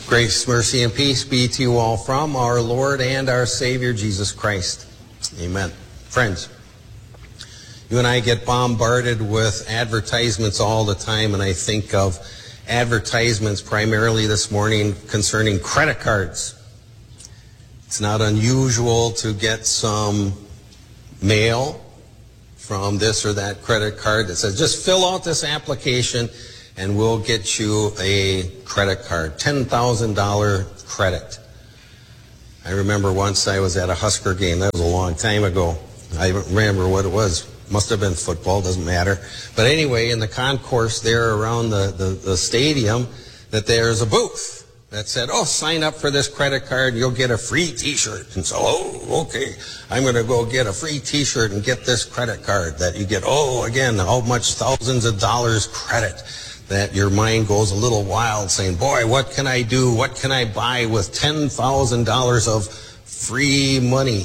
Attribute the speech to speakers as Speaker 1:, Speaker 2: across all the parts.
Speaker 1: Grace, mercy, and peace be to you all from our Lord and our Savior, Jesus Christ. Amen. Friends, you and I get bombarded with advertisements all the time, and I think of advertisements primarily this morning concerning credit cards. It's not unusual to get some mail from this or that credit card that says, just fill out this application and we'll get you a credit card, $10,000 credit. I remember once I was at a Husker game. That was a long time ago. I don't remember what it was. Must have been football, doesn't matter. But anyway, in the concourse there around the stadium, that there's a booth that said, oh, sign up for this credit card, you'll get a free T-shirt. And so, oh, okay, I'm going to go get a free T-shirt and get this credit card that you get, oh, again, how much thousands of dollars credit, that your mind goes a little wild saying, boy, what can I do? What can I buy with $10,000 of free money?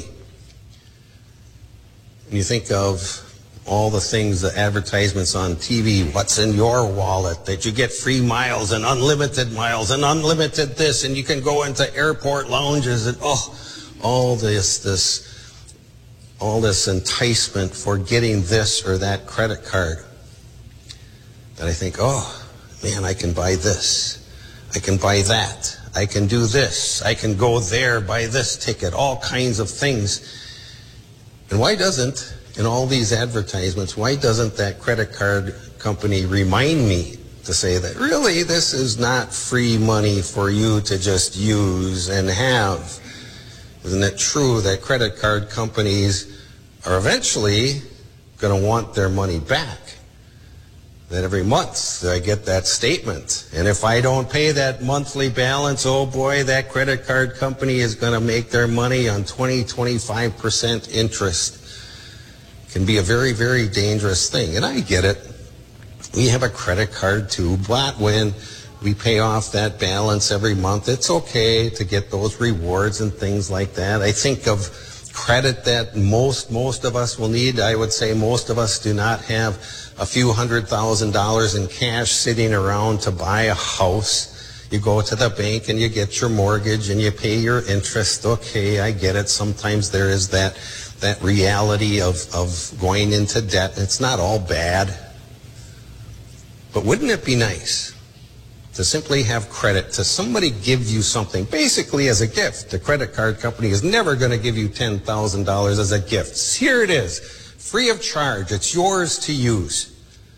Speaker 1: And you think of all the things, the advertisements on TV, what's in your wallet, that you get free miles and unlimited this, and you can go into airport lounges and all this enticement for getting this or that credit card. That I think, oh man, I can buy this, I can buy that, I can do this, I can go there, buy this ticket, all kinds of things. And why doesn't, in all these advertisements, why doesn't that credit card company remind me to say that really this is not free money for you to just use and have? Isn't it true that credit card companies are eventually going to want their money back? That every month I get that statement, and if I don't pay that monthly balance, oh boy, that credit card company is going to make their money on 25% interest. Can be a very, very dangerous thing. And I get it. We have a credit card too, but when we pay off that balance every month, it's okay to get those rewards and things like that. I think of credit that most of us will need. I would say most of us do not have a few $100,000 in cash sitting around to buy a house. You go to the bank and you get your mortgage and you pay your interest. Okay, I get it. Sometimes there is that reality of going into debt. It's not all bad. But wouldn't it be nice to simply have credit, to somebody give you something, basically as a gift? The credit card company is never going to give you $10,000 as a gift. Here it is, free of charge. It's yours to use.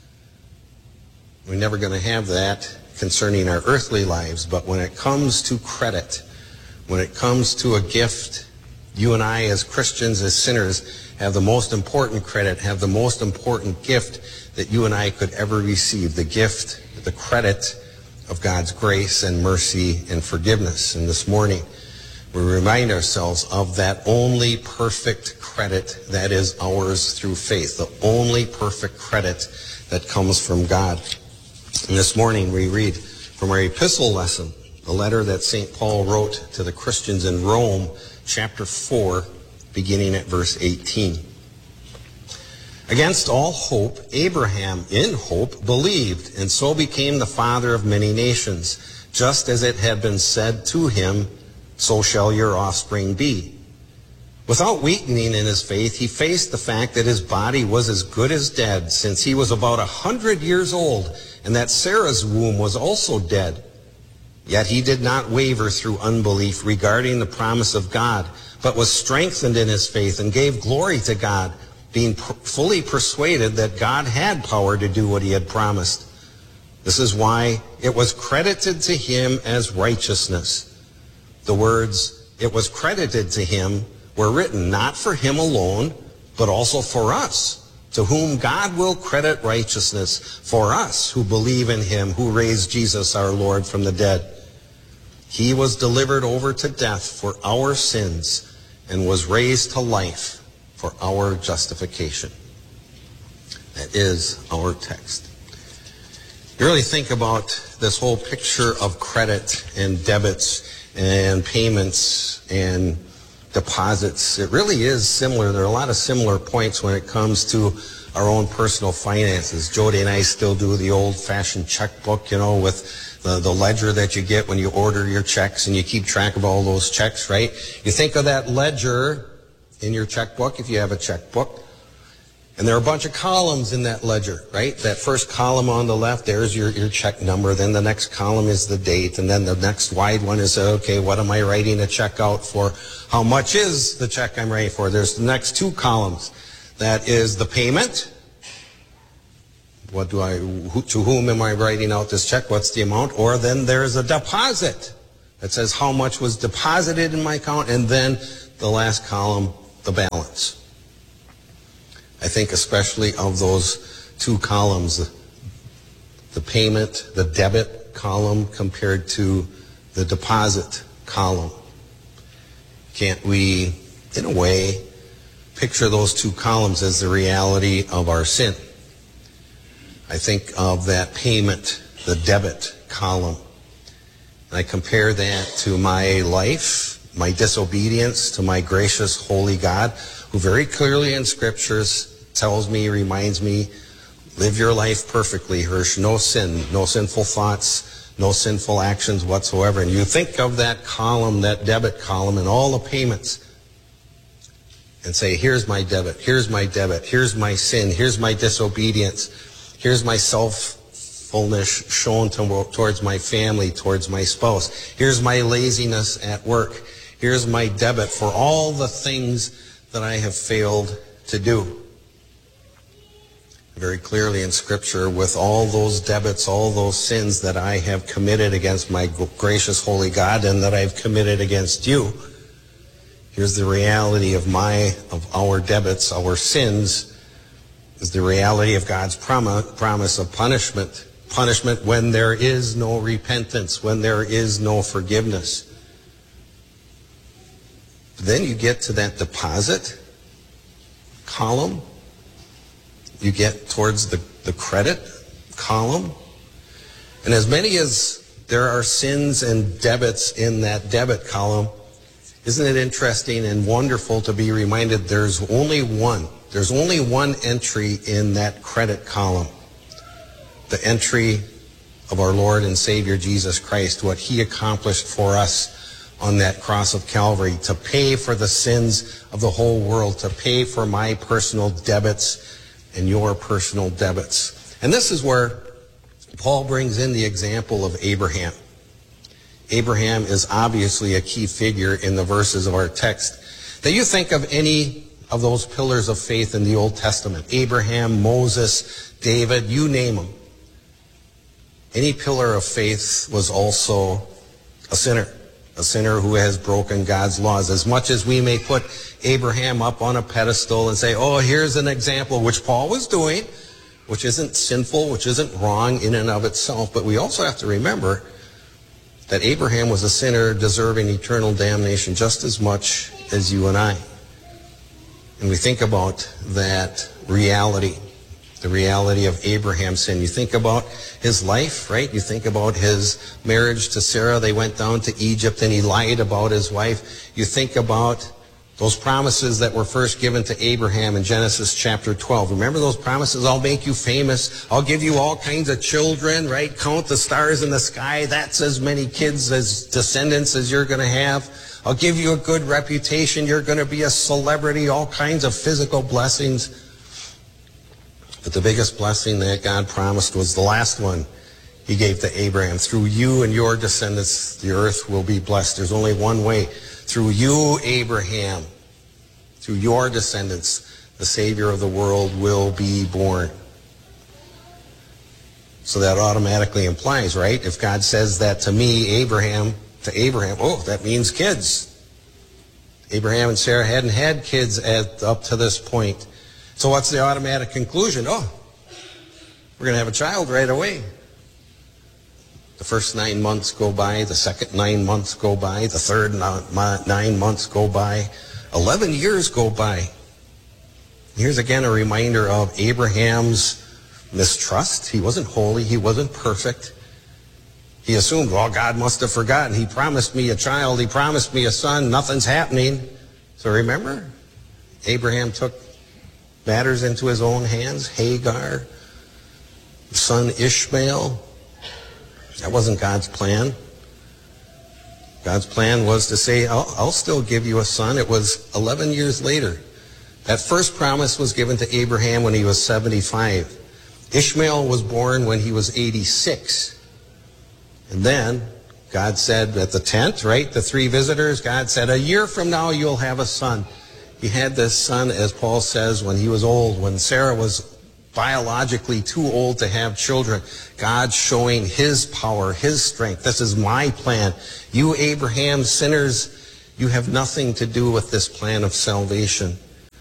Speaker 1: We're never going to have that concerning our earthly lives, but when it comes to credit, when it comes to a gift, you and I as Christians, as sinners, have the most important credit, have the most important gift that you and I could ever receive, the gift, the credit of God's grace and mercy and forgiveness. And this morning, we remind ourselves of that only perfect credit that is ours through faith, the only perfect credit that comes from God. And this morning, we read from our epistle lesson, the letter that St. Paul wrote to the Christians in Rome, chapter 4, beginning at verse 18. Against all hope, Abraham in hope believed, and so became the father of many nations, just as it had been said to him, so shall your offspring be. Without weakening in his faith, he faced the fact that his body was as good as dead, since he was about 100 years old, and that Sarah's womb was also dead. Yet he did not waver through unbelief regarding the promise of God, but was strengthened in his faith and gave glory to God, being fully persuaded that God had power to do what he had promised. This is why it was credited to him as righteousness. The words, it was credited to him, were written not for him alone, but also for us, to whom God will credit righteousness, for us who believe in him who raised Jesus our Lord from the dead. He was delivered over to death for our sins and was raised to life for our justification. That is our text. You really think about this whole picture of credit and debits and payments and deposits. It really is similar. There are a lot of similar points when it comes to our own personal finances. Jody and I still do the old-fashioned checkbook, with the ledger that you get when you order your checks and you keep track of all those checks, right? You think of that ledger in your checkbook, if you have a checkbook, and there are a bunch of columns in that ledger, right? That first column on the left, there's your check number. Then the next column is the date. And then the next wide one is, okay, what am I writing a check out for? How much is the check I'm writing for? There's the next two columns. That is the payment. To whom am I writing out this check? What's the amount? Or then there's a deposit that says how much was deposited in my account. And then the last column, the balance. I think especially of those two columns, the payment, the debit column compared to the deposit column. Can't we, in a way, picture those two columns as the reality of our sin? I think of that payment, the debit column. And I compare that to my life, my disobedience to my gracious, holy God, who very clearly in scriptures tells me, reminds me, live your life perfectly, Hirsch, no sin, no sinful thoughts, no sinful actions whatsoever. And you think of that column, that debit column, and all the payments, and say, here's my debit, here's my debit, here's my sin, here's my disobedience, here's my self-fulness shown towards my family, towards my spouse, here's my laziness at work, here's my debit for all the things that I have failed to do. Very clearly in Scripture, with all those debits, all those sins that I have committed against my gracious holy God and that I've committed against you, here's the reality of our debits, our sins, is the reality of God's promise of punishment. Punishment when there is no repentance, when there is no forgiveness. Then you get to that deposit column. You get towards the credit column. And as many as there are sins and debits in that debit column, isn't it interesting and wonderful to be reminded there's only one entry in that credit column. The entry of our Lord and Savior Jesus Christ, what He accomplished for us on that cross of Calvary, to pay for the sins of the whole world, to pay for my personal debits and your personal debits. And this is where Paul brings in the example of Abraham. Abraham is obviously a key figure in the verses of our text. Now you think of any of those pillars of faith in the Old Testament, Abraham, Moses, David, you name them. Any pillar of faith was also a sinner who has broken God's laws. As much as we may put Abraham up on a pedestal and say, oh, here's an example, which Paul was doing, which isn't sinful, which isn't wrong in and of itself, but we also have to remember that Abraham was a sinner deserving eternal damnation just as much as you and I. And we think about that reality, the reality of Abraham's sin. You think about his life, right? You think about his marriage to Sarah. They went down to Egypt and he lied about his wife. You think about those promises that were first given to Abraham in Genesis chapter 12. Remember those promises? I'll make you famous. I'll give you all kinds of children, right? Count the stars in the sky. That's as many kids as descendants as you're going to have. I'll give you a good reputation. You're going to be a celebrity, all kinds of physical blessings. But the biggest blessing that God promised was the last one He gave to Abraham. Through you and your descendants, the earth will be blessed. There's only one way. Through you, Abraham, through your descendants, the Savior of the world will be born. So that automatically implies, right? If God says that to me, Abraham, oh, that means kids. Abraham and Sarah hadn't had kids up to this point. So what's the automatic conclusion? Oh, we're going to have a child right away. The first 9 months go by, the second 9 months go by, the third 9 months go by, 11 years go by. Here's again a reminder of Abraham's mistrust. He wasn't holy, he wasn't perfect. He assumed, well, God must have forgotten. He promised me a child, He promised me a son, nothing's happening. So remember, Abraham took matters into his own hands. Hagar, son Ishmael, That wasn't God's plan. God's plan was to say, I'll still give you a son. It was 11 years later. That first promise was given to Abraham when he was 75. Ishmael was born when he was 86. And then God said at the tent, right, the three visitors, God said, a year from now you'll have a son. He had this son, as Paul says, when he was old, when Sarah was biologically too old to have children. God showing his power, his strength. This is my plan. You, Abraham, sinners, you have nothing to do with this plan of salvation.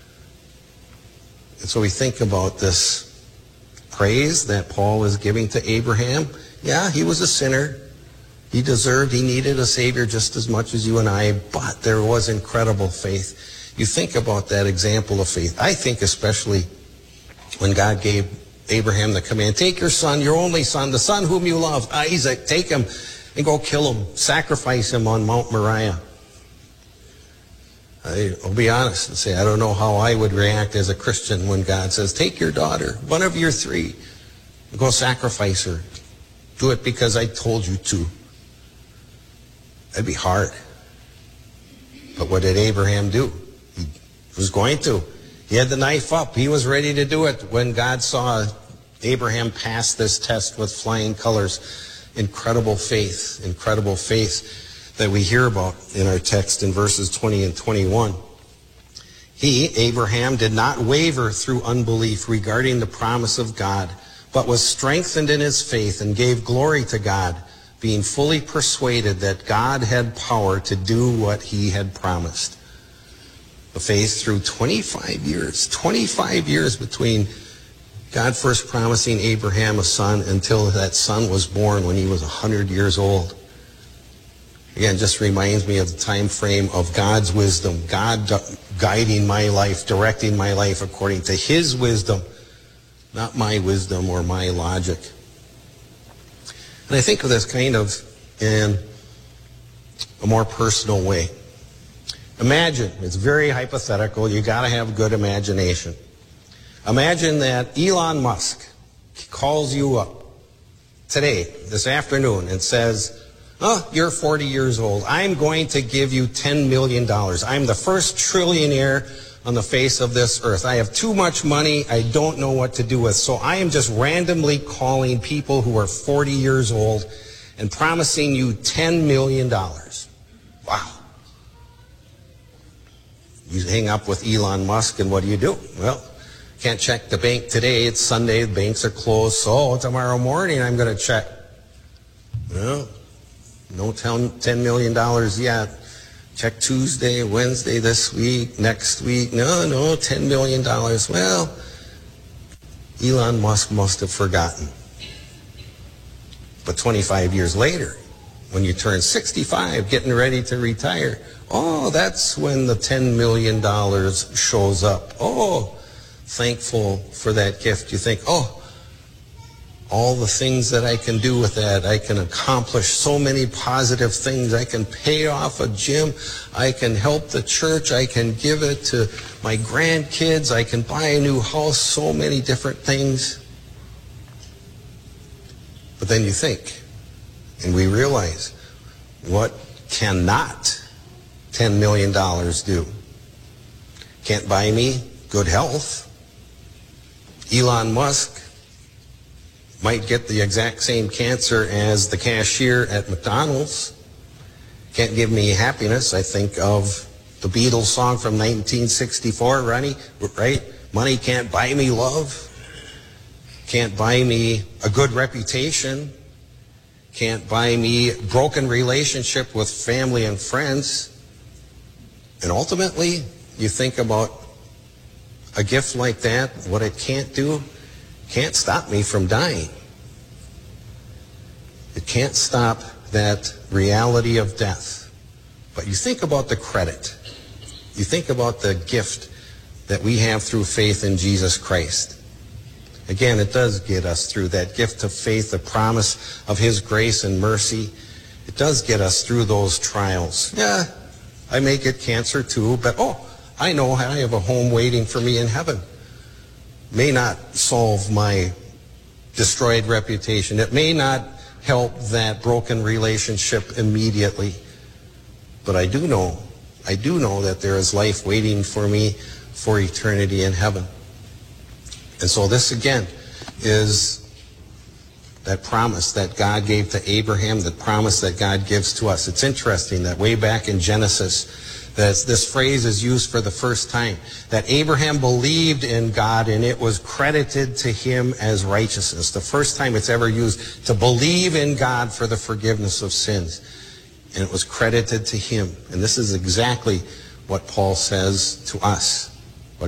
Speaker 1: And so we think about this praise that Paul is giving to Abraham. Yeah, he was a sinner. He needed a Savior just as much as you and I, but there was incredible faith. You think about that example of faith. I think especially when God gave Abraham the command, take your son, your only son, the son whom you love, Isaac, take him and go kill him, sacrifice him on Mount Moriah. I'll be honest and say, I don't know how I would react as a Christian when God says, take your daughter, one of your three, and go sacrifice her. Do it because I told you to. That'd be hard. But what did Abraham do? He was going to. He had the knife up. He was ready to do it when God saw Abraham pass this test with flying colors. Incredible faith that we hear about in our text in verses 20 and 21. He, Abraham, did not waver through unbelief regarding the promise of God, but was strengthened in his faith and gave glory to God, being fully persuaded that God had power to do what he had promised. The faith through 25 years between God first promising Abraham a son until that son was born when he was 100 years old. Again, just reminds me of the time frame of God's wisdom, God guiding my life, directing my life according to his wisdom, not my wisdom or my logic. And I think of this kind of in a more personal way. Imagine, it's very hypothetical, you got to have good imagination. Imagine that Elon Musk calls you up today, this afternoon, and says, you're 40 years old. I'm going to give you $10 million. I'm the first trillionaire on the face of this earth. I have too much money I don't know what to do with. So I am just randomly calling people who are 40 years old and promising you $10 million. Wow. You hang up with Elon Musk and what do? Well, can't check the bank today. It's Sunday. The banks are closed. So tomorrow morning I'm going to check. Well, no $10 million yet. Check Tuesday, Wednesday, this week, next week. No, $10 million. Well, Elon Musk must have forgotten. But 25 years later, when you turn 65, getting ready to retire, that's when the $10 million shows up. Thankful for that gift. You think, all the things that I can do with that. I can accomplish so many positive things. I can pay off a gym. I can help the church. I can give it to my grandkids. I can buy a new house. So many different things. But then you think, and we realize, what cannot $10 million do? Can't buy me good health. Elon Musk might get the exact same cancer as the cashier at McDonald's. Can't give me happiness. I think of the Beatles song from 1964, right? Money can't buy me love. Can't buy me a good reputation. Can't buy me a broken relationship with family and friends. And ultimately, you think about a gift like that, what it can't do, can't stop me from dying. It can't stop that reality of death. But you think about the credit. You think about the gift that we have through faith in Jesus Christ. Again, it does get us through that gift of faith, the promise of his grace and mercy. It does get us through those trials. Yeah, I may get cancer too, but I know I have a home waiting for me in heaven. May not solve my destroyed reputation. It may not help that broken relationship immediately. But I do know that there is life waiting for me for eternity in heaven. And so this again is that promise that God gave to Abraham, the promise that God gives to us. It's interesting that way back in Genesis, that this phrase is used for the first time, that Abraham believed in God and it was credited to him as righteousness. The first time it's ever used, to believe in God for the forgiveness of sins. And it was credited to him. And this is exactly what Paul says to us.